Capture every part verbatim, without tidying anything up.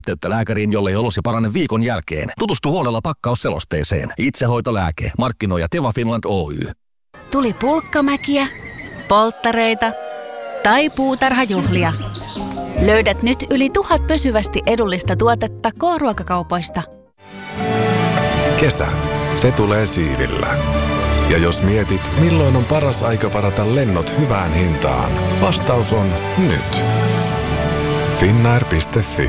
Yhteyttä lääkäriin, jollei olosi parane viikon jälkeen. Tutustu huolella pakkausselosteeseen. Itsehoitolääke. Markkinoija Teva Finland Oy. Tuli pulkkamäkiä, polttareita tai puutarhajuhlia. Löydät nyt yli tuhat pysyvästi edullista tuotetta K-ruokakaupoista. Kesä. Se tulee siivillä. Ja jos mietit, milloin on paras aika varata lennot hyvään hintaan, vastaus on nyt. Finnair piste fi.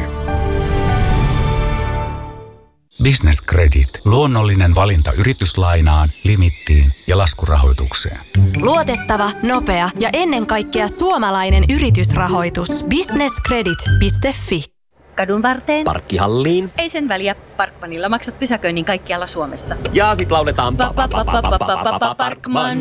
Business Credit. Luonnollinen valinta yrityslainaan, limittiin ja laskurahoitukseen. Luotettava, nopea ja ennen kaikkea suomalainen yritysrahoitus. business credit piste fi. Kadun varteen. Parkkihalliin. Ei sen väliä. Parkmanilla maksat pysäköinnin kaikkialla Suomessa. Ja sit lauletaan Parkman.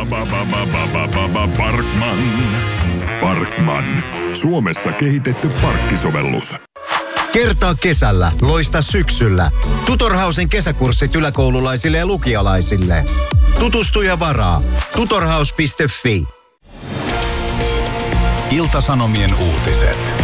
Parkman. Parkman. Suomessa kehitetty parkkisovellus. Kertaa kesällä, loista syksyllä. Tutorhausen kesäkurssit yläkoululaisille ja lukialaisille. Tutustu ja varaa. tutorhaus piste fi. Ilta-Sanomien uutiset.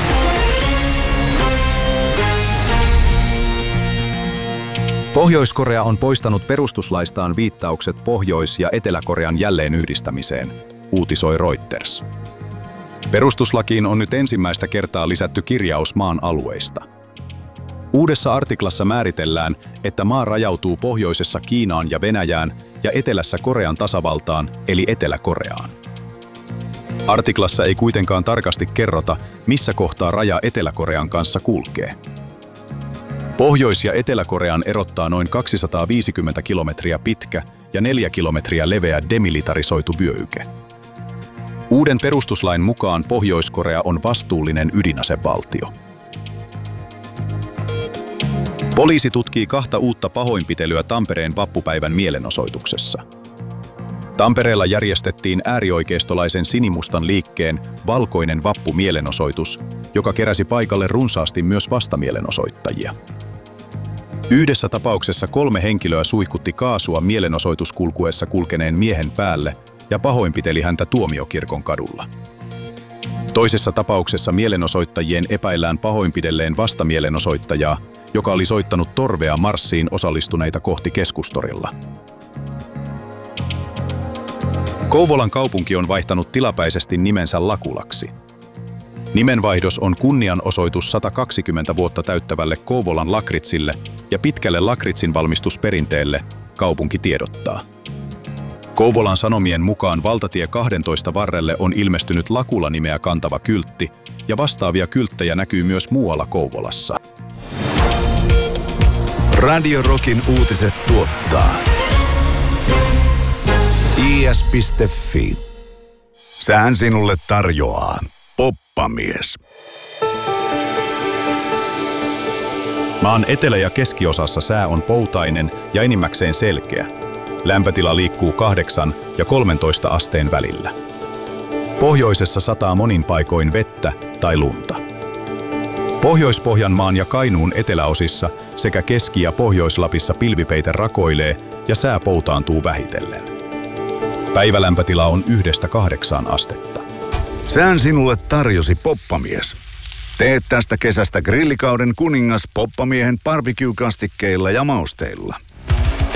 Pohjois-Korea on poistanut perustuslaistaan viittaukset Pohjois- ja Etelä-Korean jälleenyhdistämiseen, uutisoi Reuters. Perustuslakiin on nyt ensimmäistä kertaa lisätty kirjaus maan alueista. Uudessa artiklassa määritellään, että maa rajautuu pohjoisessa Kiinaan ja Venäjään ja etelässä Korean tasavaltaan eli Etelä-Koreaan. Artiklassa ei kuitenkaan tarkasti kerrota, missä kohtaa raja Etelä-Korean kanssa kulkee. Pohjois- ja Etelä-Korean erottaa noin kaksisataaviisikymmentä kilometriä pitkä ja neljä kilometriä leveä demilitarisoitu vyöhyke. Uuden perustuslain mukaan Pohjois-Korea on vastuullinen ydinasevaltio. Poliisi tutkii kahta uutta pahoinpitelyä Tampereen vappupäivän mielenosoituksessa. Tampereella järjestettiin äärioikeistolaisen sinimustan liikkeen Valkoinen vappu-mielenosoitus, joka keräsi paikalle runsaasti myös vastamielenosoittajia. Yhdessä tapauksessa kolme henkilöä suihkutti kaasua mielenosoituskulkuessa kulkeneen miehen päälle ja pahoinpiteli häntä Tuomiokirkon kadulla. Toisessa tapauksessa mielenosoittajien epäillään pahoinpidelleen vastamielenosoittajaa, joka oli soittanut torvea marssiin osallistuneita kohti Keskustorilla. Kouvolan kaupunki on vaihtanut tilapäisesti nimensä Lakulaksi. Nimenvaihdos on kunnianosoitus sata kaksikymmentä vuotta täyttävälle Kouvolan lakritsille ja pitkälle lakritsin valmistusperinteelle, kaupunki tiedottaa. Kouvolan Sanomien mukaan valtatie kaksitoista varrelle on ilmestynyt Lakula-nimeä kantava kyltti ja vastaavia kylttejä näkyy myös muualla Kouvolassa. Radio Rockin uutiset tuottaa i s piste fi. Sään sinulle tarjoaa Poppamies. Maan etelä- ja keskiosassa sää on poutainen ja enimmäkseen selkeä. Lämpötila liikkuu kahdeksan ja kolmentoista asteen välillä. Pohjoisessa sataa monin paikoin vettä tai lunta. Pohjois-Pohjanmaan ja Kainuun eteläosissa sekä Keski- ja Pohjois-Lapissa pilvipeite rakoilee ja sää poutaantuu vähitellen. Päivälämpötila on yhdestä kahdeksaan astetta. Sään sinulle tarjosi Poppamies. Teet tästä kesästä grillikauden kuningas Poppamiehen barbecue-kastikkeilla ja mausteilla.